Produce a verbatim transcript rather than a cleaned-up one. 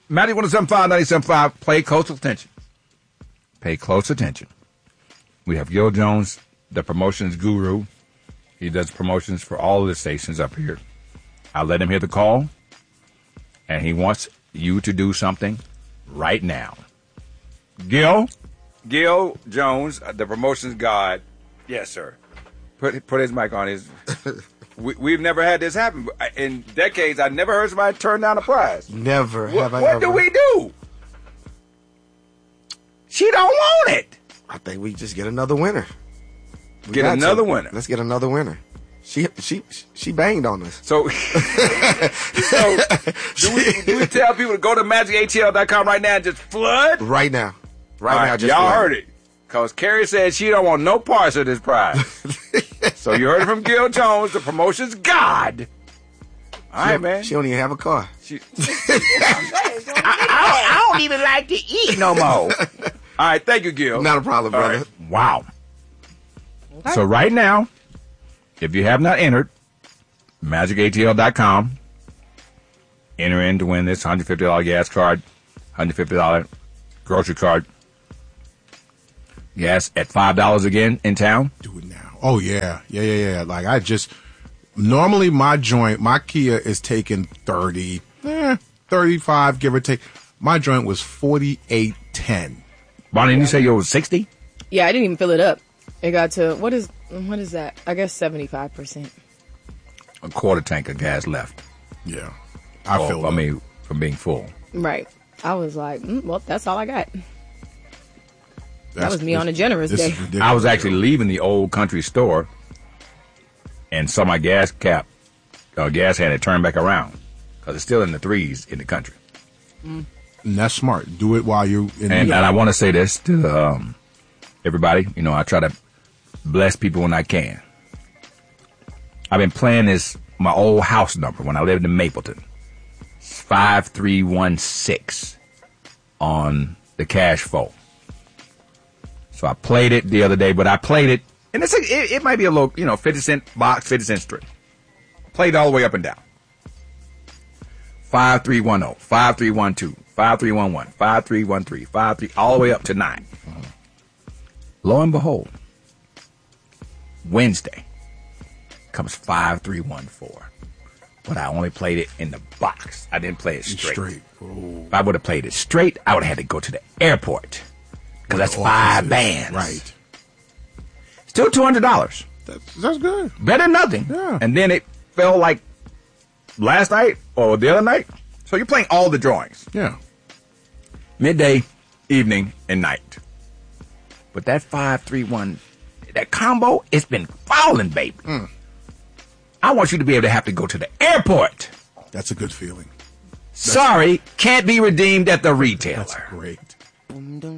Magic one oh seven five, nine seven five. Pay close attention. Pay close attention. We have Gil Jones, the promotions guru. He does promotions for all of the stations up here. I let him hear the call, and he wants you to do something right now. Gil? Gil Jones, the promotions god. Yes, sir. Put put his mic on. His. we, we've never had this happen. In decades, I never heard somebody turn down a prize. Never What, have I what ever. do we do? She don't want it. I think we just get another winner. We Get got another to. winner. Let's get another winner. She she she banged on us. So, so do, we, do we tell people to go to magic A T L dot com right now and just flood? Right now. Right All now, right, just y'all flood. heard it. Because Carrie said she don't want no parts of this prize. So you heard it from Gil Jones, the promotions god. All right, man. She don't even have a car. She, I, I, I don't even like to eat no more. All right, thank you, Gil. Not a problem, All brother. right. Wow. So right now, if you have not entered, magic A T L dot com, enter in to win this one hundred fifty dollars gas card, one hundred fifty dollars grocery card. Gas at five dollars again in town. Do it now. Oh, yeah. Yeah, yeah, yeah. Like, I just, normally my joint, my Kia is taking thirty, eh, thirty-five, give or take. My joint was forty-eight ten. Bonnie, didn't you say you was sixty? Yeah, I didn't even fill it up. It got to, what is what is that? I guess seventy-five percent. A quarter tank of gas left. Yeah. I Oh, feel I mean, from being full. Right. I was like, mm, well, that's all I got. That That's- was me on a generous this day. is ridiculous. I was actually leaving the old country store and saw my gas cap, uh, gas had it turned back around because it's still in the threes in the country. And that's smart. Do it while you're in And, the and I want to say this to um, everybody. You know, I try to bless people when I can. I've been playing this, my old house number when I lived in Mapleton. It's five three one six on the cash phone. So I played it the other day, but I played it, and it's a, it, it might be a little, you know, fifty cent box, fifty cent strip. Played all the way up and down. five three one zero, five three one two, five three one one, five three one three, five three, all the way up to nine. Uh-huh. Lo and behold, Wednesday comes five three one four. But I only played it in the box. I didn't play it straight. straight. Oh. If I would have played it straight, I would have had to go to the airport. Because that's The five offices. bands. Right. Still two hundred dollars. That's, that's good. Better than nothing. Yeah. And then it fell like last night or the other night. So you're playing all the drawings. Yeah. Midday, evening, and night. But that five three one, that combo, it's been falling, baby. Mm. I want you to be able to have to go to the airport. That's a good feeling. Sorry, can't be redeemed at the retailer. That's great.